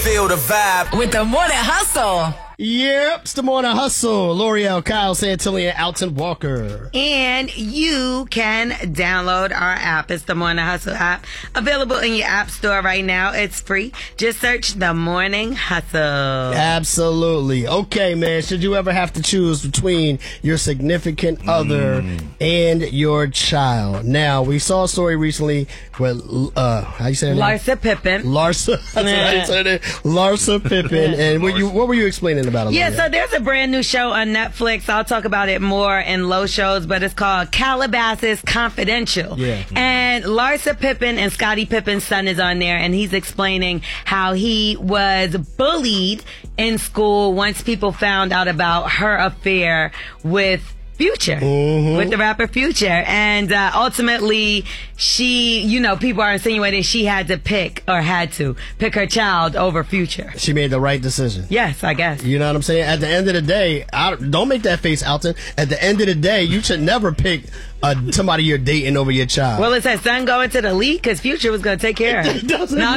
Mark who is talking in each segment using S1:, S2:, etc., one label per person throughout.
S1: Feel the vibe
S2: with the Morning Hustle.
S3: Yep, it's the Morning Hustle. L'Oreal, Kyle Santilli, and Alton Walker.
S4: And you can download our app. It's the Morning Hustle app. Available in your app store right now. It's free. Just search the Morning Hustle.
S3: Absolutely. Okay, man. Should you ever have to choose between your significant other and your child? Now, we saw a story recently where, how you say her name?
S4: Larsa Pippen.
S3: Larsa. That's what I said it. Larsa Pippen. And what were you explaining about it?
S4: Yeah, so there's a brand new show on Netflix. I'll talk about it more in low shows, but it's called Calabasas Confidential.
S3: Yeah.
S4: And Larsa Pippen and Scottie Pippen's son is on there, and he's explaining how he was bullied in school once people found out about her affair with Future, with the rapper Future. And ultimately, people are insinuating she had to pick her child over Future.
S3: She made the right decision.
S4: Yes, I guess.
S3: You know what I'm saying? At the end of the day, don't make that face, Alton. At the end of the day, you should never pick somebody you're dating over your child.
S4: Well, is that son going to the league? Because Future was going to take care of it.
S3: I'm joking.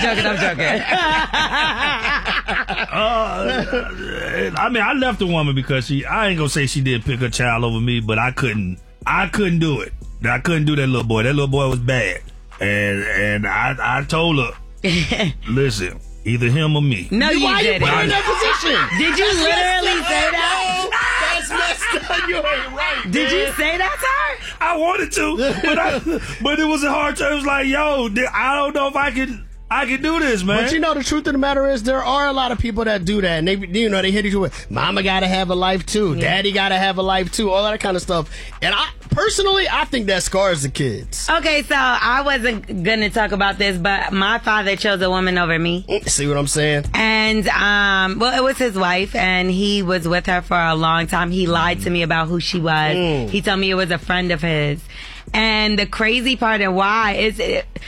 S5: I mean, I left the woman because I ain't gonna say she did pick her child over me, but I couldn't do it. I couldn't do that little boy. That little boy was bad. And I told her, listen, either him or me.
S4: No, you
S3: Why
S4: didn't.
S3: you put her in that position?
S4: Did you literally say that?
S3: That's messed up. You ain't right.
S4: Did you say that to her?
S5: I wanted to, but it was a hard time. It was like, yo, I don't know if I can do this, man.
S3: But you know, the truth of the matter is there are a lot of people that do that, and they hit you with, mama gotta have a life too, daddy gotta have a life too, all that kind of stuff. And I think that scars the kids.
S4: Okay, so I wasn't gonna talk about this, but my father chose a woman over me.
S3: See what I'm saying?
S4: And, it was his wife, and he was with her for a long time. He lied to me about who she was. He told me it was a friend of his. And the crazy part of why is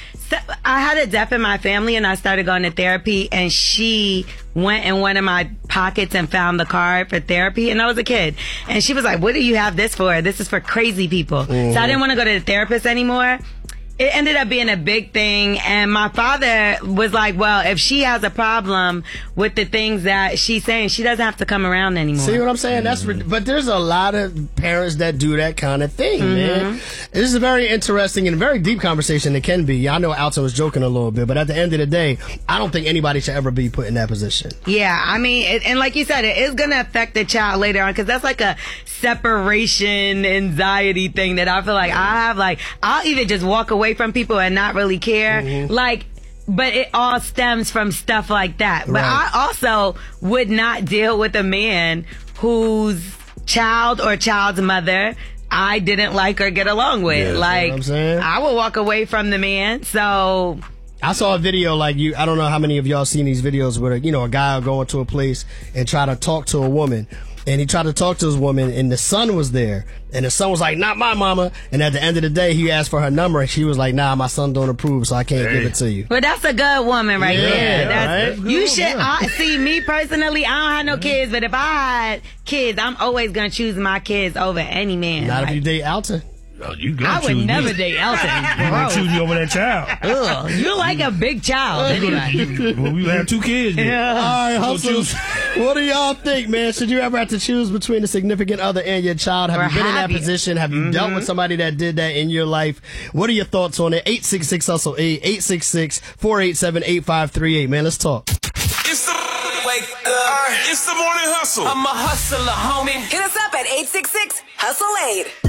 S4: I had a death in my family, and I started going to therapy, and she went in one of my pockets and found the card for therapy, and I was a kid. And she was like, what do you have this for? This is for crazy people. So I didn't want to go to the therapist anymore. It ended up being a big thing, and my father was like, well, if she has a problem with the things that she's saying, she doesn't have to come around anymore.
S3: See what I'm saying? But there's a lot of parents that do that kind of thing, man. This is a very interesting and very deep conversation. It can be. I know Alton was joking a little bit, but at the end of the day, I don't think anybody should ever be put in that position.
S4: Yeah, I mean, and like you said, it is going to affect the child later on, because that's like a separation anxiety thing that I feel like I have. Like, I'll either just walk away from people and not really care, but it all stems from stuff like that. But I also would not deal with a man whose child or child's mother I didn't like or get along with.
S3: Yeah,
S4: like,
S3: you know what I'm saying?
S4: I would walk away from the man. So
S3: I saw a video I don't know how many of y'all seen these videos where, a guy will go into a place and try to talk to a woman. And he tried to talk to his woman, and the son was there. And the son was like, not my mama. And at the end of the day, he asked for her number, and she was like, nah, my son don't approve, so I can't give it to you.
S4: Well, that's a good woman right there.
S3: Right?
S4: You should, see, me personally, I don't have no kids, but if I had kids, I'm always going to choose my kids over any man.
S3: Not if you date Alton.
S5: Oh, you
S4: I would never date Elton.
S5: Bro. Choose you over that child.
S4: Ugh, you're like a big child. Anyway.
S5: Well, we have 2 kids.
S4: Yeah.
S3: All right, hustlers. What do y'all think, man? Should you ever have to choose between a significant other and your child? Have you been in that position? Have you dealt with somebody that did that in your life? What are your thoughts on it? 866-HUSTLE-8, 866-487-8538. Man, let's talk.
S1: It's the wake up. It's the morning hustle. I'm a hustler, homie.
S2: Hit us up at 866-HUSTLE-8.